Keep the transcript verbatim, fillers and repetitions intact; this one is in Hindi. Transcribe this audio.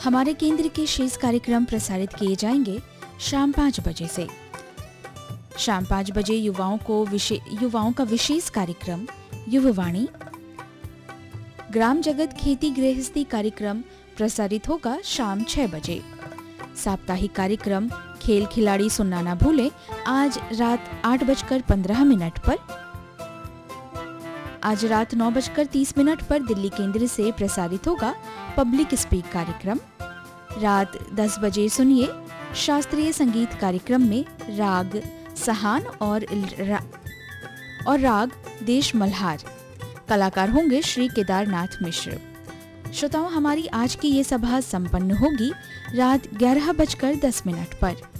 हमारे केंद्र के शेष कार्यक्रम प्रसारित किए जाएंगे शाम पाँच बजे से। शाम पाँच बजे युवाओं को विशे, युवाओं का विशेष कार्यक्रम युववाणी, ग्राम जगत खेती गृहस्थी कार्यक्रम प्रसारित होगा शाम छह बजे। साप्ताहिक कार्यक्रम खेल खिलाड़ी सुनना ना भूले आज रात आठ बजकर पंद्रह मिनट पर। आज रात नौ बजकर तीस मिनट पर दिल्ली केंद्र से प्रसारित होगा पब्लिक स्पीक कार्यक्रम। रात दस बजे सुनिए शास्त्रीय संगीत कार्यक्रम में राग सहान और रा, और राग देश मल्हार। कलाकार होंगे श्री केदारनाथ मिश्र। श्रोताओं, हमारी आज की ये सभा संपन्न होगी रात ग्यारह बजकर दस मिनट पर।